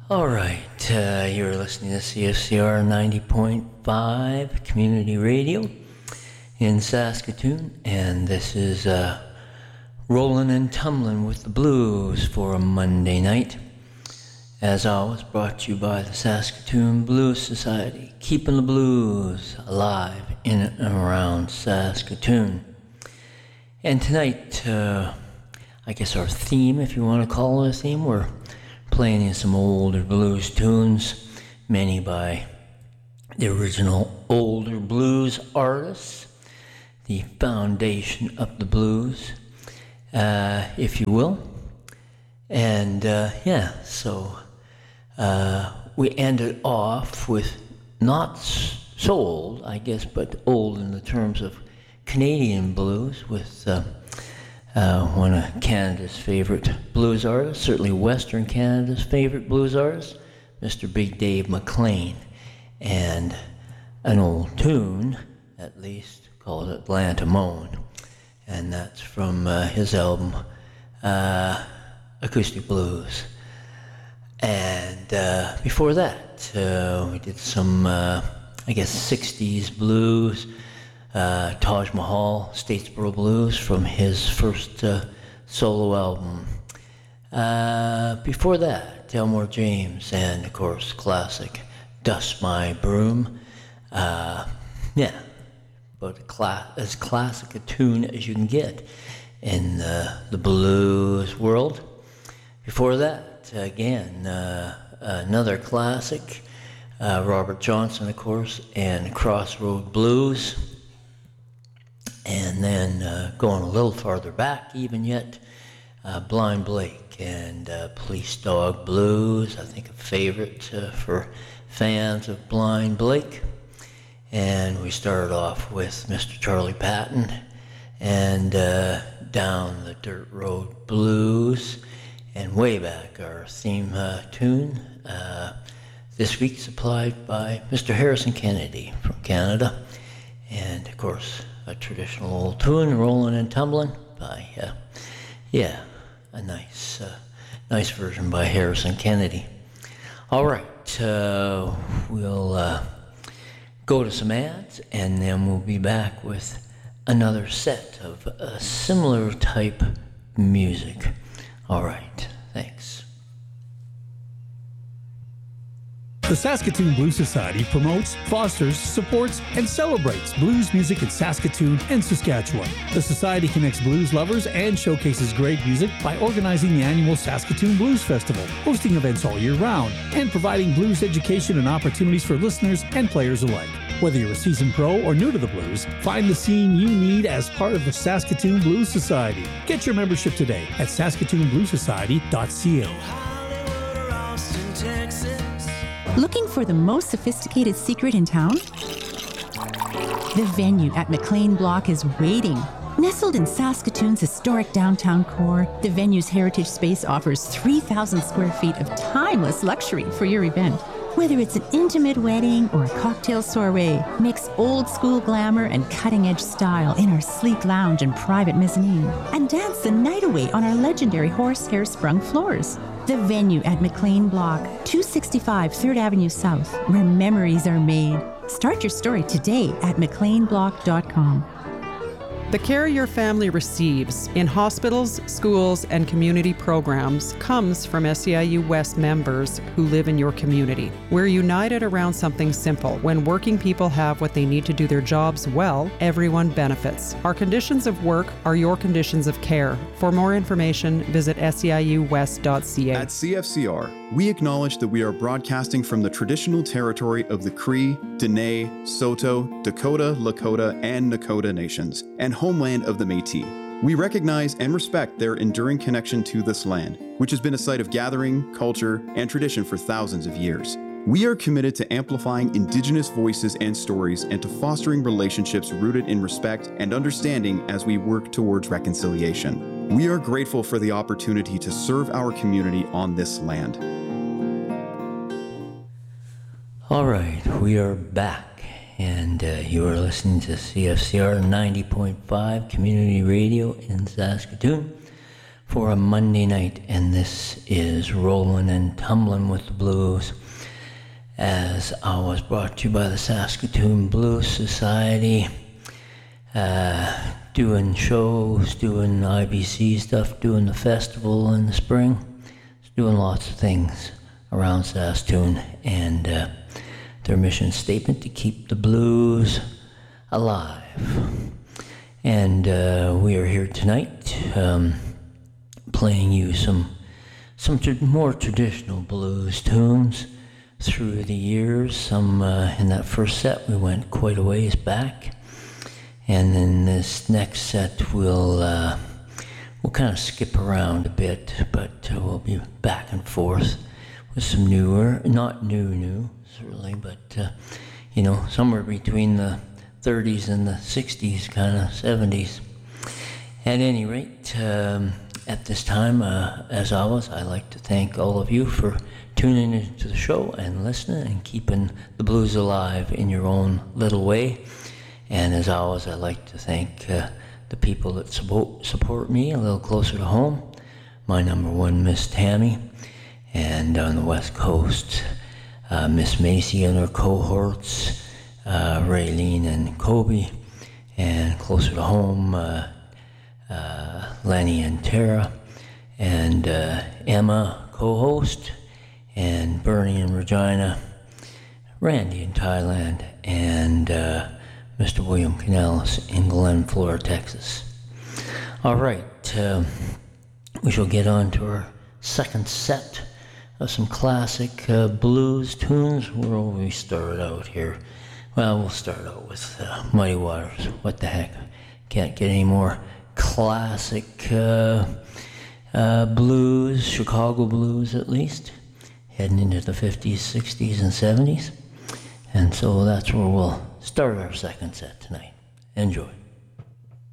All right, you're listening to CFCR 90.5 Community Radio in Saskatoon, and this is Rollin' and Tumblin' with the Blues for a Monday night. As always, brought to you by the Saskatoon Blues Society, keeping the blues alive in and around Saskatoon. And tonight, I guess our theme, if you want to call it a theme, we're playing in some older blues tunes, many by the original older blues artists, the foundation of the blues, if you will. And so we ended off with not so old, I guess, but old in the terms of Canadian blues with one of Canada's favorite blues artists, certainly Western Canada's favorite blues artist, Mr. Big Dave McLean, and an old tune, at least, called Atlanta Moan, and that's from his album Acoustic Blues. And before that, we did some, 60s blues, Taj Mahal, Statesboro Blues from his first solo album. Before that, Delmore James and, of course, classic Dust My Broom. But as classic a tune as you can get in the blues world. Before that, again, another classic, Robert Johnson, of course, and Crossroad Blues. And then going a little farther back even yet, Blind Blake and Police Dog Blues, I think a favorite for fans of Blind Blake. And we started off with Mr. Charlie Patton and Down the Dirt Road Blues. And way back, our theme tune, this week supplied by Mr. Harrison Kennedy from Canada. And of course, a traditional old tune, Rollin' and Tumblin' by, a nice version by Harrison Kennedy. All right, we'll go to some ads, and then we'll be back with another set of similar type music. All right, thanks. The Saskatoon Blues Society promotes, fosters, supports, and celebrates blues music in Saskatoon and Saskatchewan. The Society connects blues lovers and showcases great music by organizing the annual Saskatoon Blues Festival, hosting events all year round, and providing blues education and opportunities for listeners and players alike. Whether you're a seasoned pro or new to the blues, find the scene you need as part of the Saskatoon Blues Society. Get your membership today at saskatoonbluessociety.ca. Looking for the most sophisticated secret in town? The Venue at McLean Block is waiting. Nestled in Saskatoon's historic downtown core, the Venue's heritage space offers 3,000 square feet of timeless luxury for your event. Whether it's an intimate wedding or a cocktail soiree, mix old school glamour and cutting edge style in our sleek lounge and private mezzanine, and dance the night away on our legendary horsehair sprung floors. The Venue at McLean Block, 265 3rd Avenue South, where memories are made. Start your story today at mcleanblock.com. The care your family receives in hospitals, schools, and community programs comes from SEIU West members who live in your community. We're united around something simple. When working people have what they need to do their jobs well, everyone benefits. Our conditions of work are your conditions of care. For more information, visit seiuwest.ca. At CFCR, we acknowledge that we are broadcasting from the traditional territory of the Cree, Dene, Saulteaux, Dakota, Lakota, and Nakota nations, and homeland of the Métis. We recognize and respect their enduring connection to this land, which has been a site of gathering, culture, and tradition for thousands of years. We are committed to amplifying Indigenous voices and stories and to fostering relationships rooted in respect and understanding as we work towards reconciliation. We are grateful for the opportunity to serve our community on this land. All right, we are back, and you are listening to CFCR 90.5 Community Radio in Saskatoon for a Monday night, and this is Rollin' and Tumblin' with the Blues, as I was brought to you by the Saskatoon Blues Society, doing shows, doing IBC stuff, doing the festival in the spring, doing lots of things around Saskatoon, and their mission statement to keep the blues alive. And we are here tonight playing you some more traditional blues tunes through the years. Some in that first set we went quite a ways back, and in this next set we'll kind of skip around a bit, but we'll be back and forth with some newer, not new certainly, but somewhere between the 30s and the 60s, kind of 70s. At any rate, at this time, as always, I'd like to thank all of you for tuning into the show and listening and keeping the blues alive in your own little way. And as always, I'd like to thank the people that support me a little closer to home. My number one, Miss Tammy, and on the West Coast, Miss Macy and her cohorts, Raylene and Kobe, and closer to home, Lenny and Tara, and Emma, co-host, and Bernie and Regina, Randy in Thailand, and Mr. William Canales in Glen Flora, Texas. All right, we shall get on to our second set of some classic blues tunes. Where will we start out here? Well, we'll start out with Muddy Waters. What the heck? Can't get any more classic blues, Chicago blues at least, heading into the 50s, 60s, and 70s. And so that's where we'll start our second set tonight. Enjoy.